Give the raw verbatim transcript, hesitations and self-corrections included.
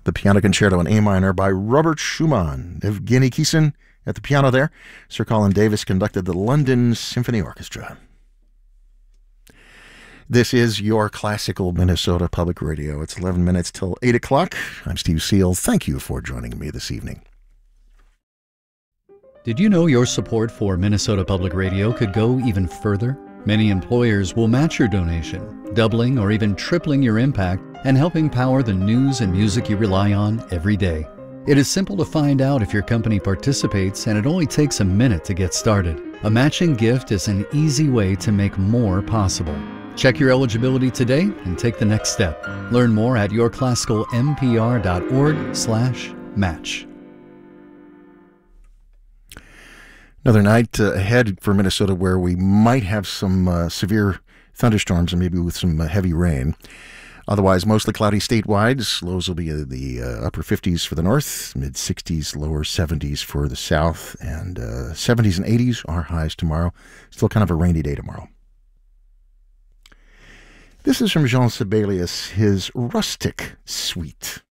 the Piano Concerto in A minor by Robert Schumann. Evgeny Kissin at the piano there. Sir Colin Davis conducted the London Symphony Orchestra. This is your classical Minnesota Public Radio. It's eleven minutes till eight o'clock. I'm Steve Seal. Thank you for joining me this evening. Did you know your support for Minnesota Public Radio could go even further? Many employers will match your donation, doubling or even tripling your impact and helping power the news and music you rely on every day. It is simple to find out if your company participates, and it only takes a minute to get started. A matching gift is an easy way to make more possible. Check your eligibility today and take the next step. Learn more at your classical m p r dot org slash match. Another night uh, ahead for Minnesota where we might have some uh, severe thunderstorms and maybe with some uh, heavy rain. Otherwise, mostly cloudy statewide. Lows will be uh, the uh, upper fifties for the north, mid-sixties, lower seventies for the south, and uh, seventies and eighties are highs tomorrow. Still kind of a rainy day tomorrow. This is from Jean Sibelius, his Rustic Suite.